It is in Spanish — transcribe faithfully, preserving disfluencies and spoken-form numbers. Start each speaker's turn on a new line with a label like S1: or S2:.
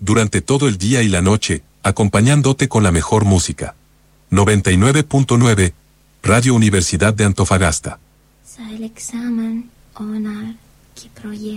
S1: durante todo el día y la noche, acompañándote con la mejor música. noventa y nueve punto nueve, Radio Universidad de Antofagasta.
S2: Sa el examen onar ki proje